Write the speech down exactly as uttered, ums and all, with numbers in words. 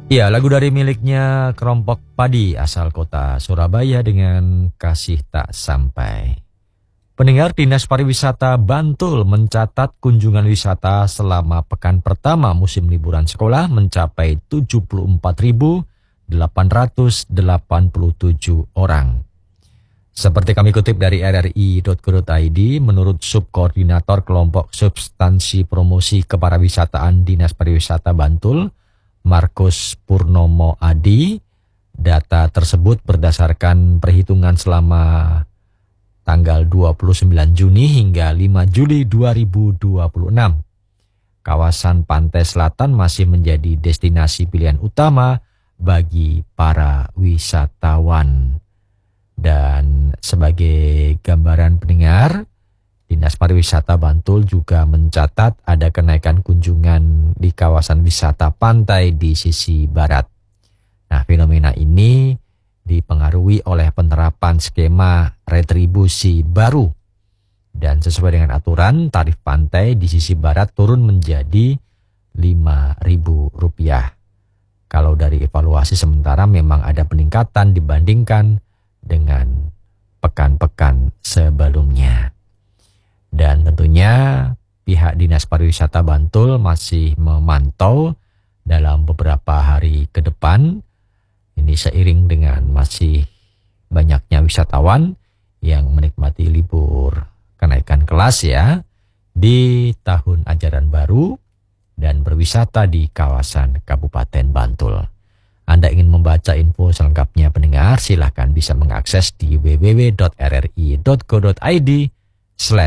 Ya, lagu dari miliknya Kelompok Padi asal kota Surabaya dengan Kasih Tak Sampai. Pendengar, Dinas Pariwisata Bantul mencatat kunjungan wisata selama pekan pertama musim liburan sekolah mencapai tujuh puluh empat ribu delapan ratus delapan puluh tujuh orang. Seperti kami kutip dari r r i titik co titik i d, menurut Subkoordinator Kelompok Substansi Promosi Kepariwisataan Dinas Pariwisata Bantul, Markus Purnomo Adi, data tersebut berdasarkan perhitungan selama tanggal dua puluh sembilan Juni hingga lima Juli dua ribu dua puluh enam. Kawasan Pantai Selatan masih menjadi destinasi pilihan utama bagi para wisatawan. Dan sebagai gambaran pendengar, Dinas Pariwisata Bantul juga mencatat ada kenaikan kunjungan di kawasan wisata pantai di sisi barat. Nah, fenomena ini dipengaruhi oleh penerapan skema retribusi baru. Dan sesuai dengan aturan, tarif pantai di sisi barat turun menjadi lima ribu rupiah. Kalau dari evaluasi sementara memang ada peningkatan dibandingkan dengan pekan-pekan sebelumnya. Dan tentunya pihak Dinas Pariwisata Bantul masih memantau dalam beberapa hari ke depan. Ini seiring dengan masih banyaknya wisatawan yang menikmati libur kenaikan kelas ya di tahun ajaran baru dan berwisata di kawasan Kabupaten Bantul. Anda ingin membaca info selengkapnya pendengar, silahkan bisa mengakses di w w w titik r r i titik co titik i d